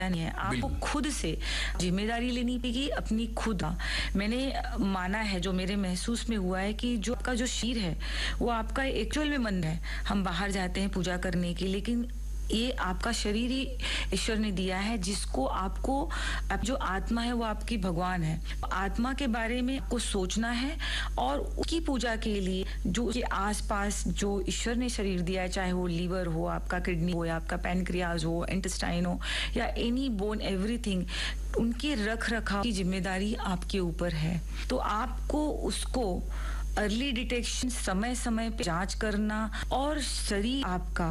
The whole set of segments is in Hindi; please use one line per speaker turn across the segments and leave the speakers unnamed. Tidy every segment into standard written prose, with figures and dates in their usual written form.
नहीं है, आपको खुद से जिम्मेदारी लेनी पड़ेगी अपनी खुद। मैंने माना है, जो मेरे महसूस में हुआ है कि जो आपका जो शरीर है वो आपका एक्चुअल में मन है। हम बाहर जाते हैं पूजा करने की, लेकिन ये आपका शरीर ही ईश्वर ने दिया है, जिसको आपको अब जो आत्मा है वो आपकी भगवान है। आत्मा के बारे में आपको सोचना है और उसकी पूजा के लिए जो के आसपास जो ईश्वर ने शरीर दिया है, चाहे वो लीवर हो, आपका किडनी हो, या आपका पैनक्रियाज हो, इंटेस्टाइन हो, या एनी बोन, एवरीथिंग, उनके रख रखाव की जिम्मेदारी आपके ऊपर है। तो आपको उसको अर्ली डिटेक्शन, समय समय पे जांच करना, और शरीर आपका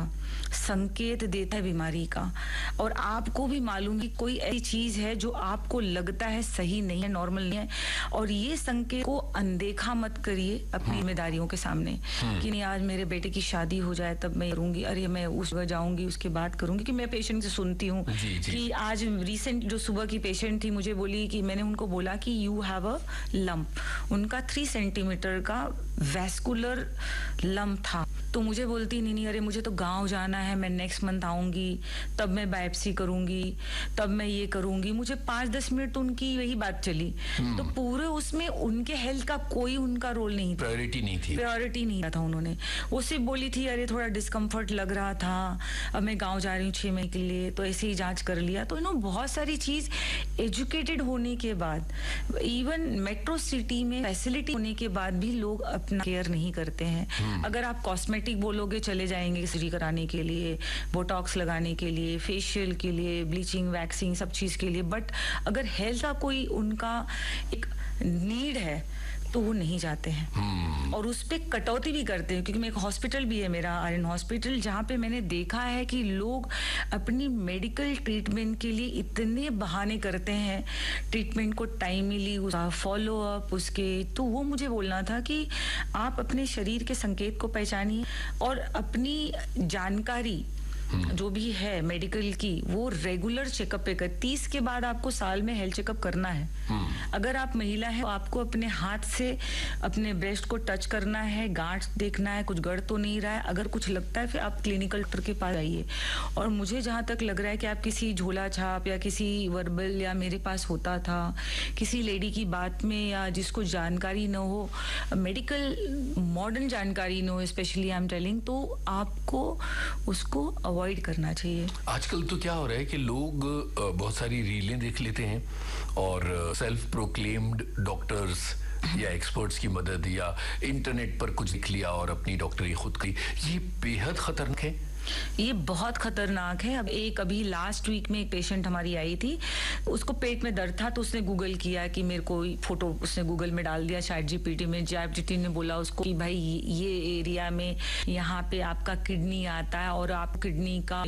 संकेत देता है बीमारी का, और आपको भी मालूम है कोई ऐसी चीज है जो आपको लगता है सही नहीं है, नॉर्मल नहीं है, और ये संकेत को अनदेखा मत करिए अपनी जिम्मेदारियों के सामने कि नहीं आज मेरे बेटे की शादी हो जाए तब मैं करूंगी, अरे मैं उस जगह जाऊंगी उसके बाद करूंगी। कि मैं पेशेंट से सुनती हूँ कि आज रिसेंट जो सुबह की पेशेंट थी मुझे बोली कि मैंने उनको बोला कि यू हैव अ लंप, उनका 3 सेंटीमीटर का वैस्कुलर लंप था। तो मुझे बोलती नहीं अरे मुझे तो गांव जाना है, मैं नेक्स्ट मंथ आऊंगी, तब मैं बायोप्सी करूंगी, तब मैं ये करूंगी। मुझे 5-10 मिनट उनकी वही बात चली। तो पूरे उसमें उनके हेल्थ का कोई उनका रोल नहीं था, प्रायोरिटी नहीं था। उन्होंने वो सिर्फ बोली थी अरे थोड़ा डिस्कम्फर्ट लग रहा था, अब मैं गाँव जा रही हूँ 6 महीने के लिए, तो ऐसे ही जांच कर लिया। तो बहुत सारी चीज एजुकेटेड होने के बाद, इवन मेट्रो सिटी में फैसिलिटी होने के बाद भी लोग अपना केयर नहीं करते हैं। अगर आप कॉस्मेटिक बोलोगे, चले जाएंगे सर्जरी कराने के लिए, बोटॉक्स लगाने के लिए, फेशियल के लिए, ब्लीचिंग, वैक्सिंग, सब चीज के लिए, बट अगर हेल्थ का कोई उनका एक नीड है तो वो नहीं जाते हैं और उस पे कटौती भी करते हैं। क्योंकि मैं एक हॉस्पिटल भी है मेरा, आर्यन हॉस्पिटल, जहाँ पे मैंने देखा है कि लोग अपनी मेडिकल ट्रीटमेंट के लिए इतने बहाने करते हैं, ट्रीटमेंट को टाइमली, उसका फॉलो अप, उसके, तो वो मुझे बोलना था कि आप अपने शरीर के संकेत को पहचानिए और अपनी जानकारी जो भी है मेडिकल की वो रेगुलर चेकअप पे कर। 30 के बाद आपको साल में हेल्थ चेकअप करना है। अगर आप महिला है तो आपको अपने हाथ से अपने ब्रेस्ट को टच करना है, गांठ देखना है, कुछ गड़ तो नहीं रहा है। अगर कुछ लगता है फिर आप क्लिनिकल डॉक्टर के पास आइए। और मुझे जहाँ तक लग रहा है कि आप किसी झोला छाप या किसी वर्बल, या मेरे पास होता था किसी लेडी की बात में, या जिसको जानकारी न हो, मेडिकल मॉडर्न जानकारी न हो, स्पेशली आई एम टेलिंग, तो आपको उसको अवॉइड करना चाहिए।
आजकल तो क्या हो रहा है कि लोग बहुत सारी रीलें देख लेते हैं और सेल्फ प्रोक्लेम्ड डॉक्टर्स या एक्सपर्ट्स की मदद, या इंटरनेट पर कुछ लिख लिया और अपनी डॉक्टरी खुद की। ये बेहद खतरनाक है।
ये बहुत खतरनाक है। अब अभी लास्ट वीक में एक पेशेंट हमारी आई थी, उसको पेट में दर्द था, तो उसने गूगल किया कि मेरे को फोटो उसने गूगल में डाल दिया, चैट जीपीटी में। चैट जीपीटी ने बोला उसको कि भाई ये एरिया में यहाँ पे आपका किडनी आता है और आप किडनी का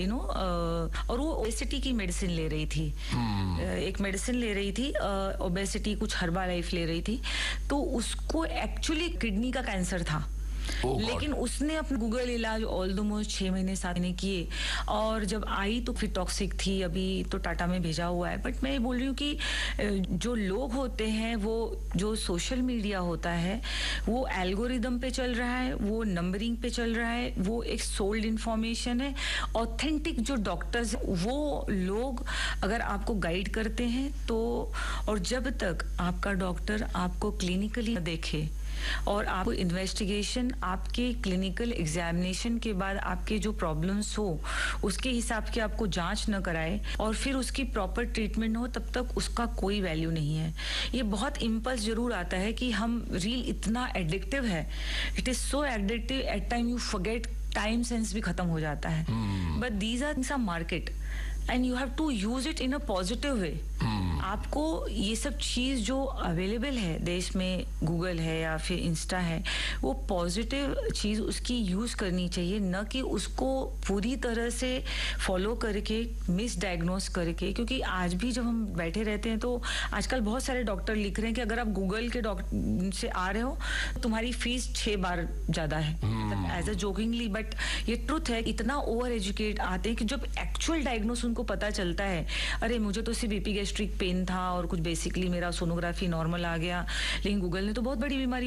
और वो ओबेसिटी की मेडिसिन ले रही थी, एक मेडिसिन ले रही थी ओबेसिटी, कुछ हर्बा लाइफ ले रही थी, तो उसको एक्चुअली किडनी का कैंसर था। लेकिन उसने अपना गूगल इलाज ऑलमोस्ट 6 महीने 7 महीने किए, और जब आई तो फिर टॉक्सिक थी। अभी तो टाटा में भेजा हुआ है। बट मैं बोल रही हूँ कि जो लोग होते हैं, वो जो सोशल मीडिया होता है वो एल्गोरिदम पे चल रहा है, वो नंबरिंग पे चल रहा है, वो एक सोल्ड इंफॉर्मेशन है। ऑथेंटिक जो डॉक्टर्स वो लोग अगर आपको गाइड करते हैं तो, और जब तक आपका डॉक्टर आपको क्लिनिकली देखे और आपको इन्वेस्टिगेशन, आपके क्लिनिकल एग्जामिनेशन के बाद आपके जो प्रॉब्लम्स हो उसके हिसाब के आपको जांच न कराए और फिर उसकी प्रॉपर ट्रीटमेंट हो, तब तक उसका कोई वैल्यू नहीं है। ये बहुत इम्पल्स जरूर आता है कि हम रील इतना एडिक्टिव है, it is so addictive, at time you forget, time sense भी खत्म हो जाता है। But these are things are market and you have to use it in a positive way. आपको ये सब चीज जो अवेलेबल है देश में, गूगल है या फिर इंस्टा है, वो पॉजिटिव चीज उसकी यूज करनी चाहिए, न कि उसको पूरी तरह से फॉलो करके मिस डायग्नोस करके। क्योंकि आज भी जब हम बैठे रहते हैं तो आजकल बहुत सारे डॉक्टर लिख रहे हैं कि अगर आप गूगल के डॉक्टर से आ रहे हो तो तुम्हारी फीस 6 बार ज्यादा है, एज अ जोकिंगली, बट ये ट्रुथ है। इतना ओवर एजुकेट आते हैं कि जब एक्चुअल डायग्नोस उनको पता चलता है, अरे मुझे तो सिर्फ बीपी गैस्ट्रिक पेन था और कुछ बेसिकली मेरा सोनोग्राफी नॉर्मल आ गया, लेकिन गूगल ने तो बहुत बड़ी बीमारी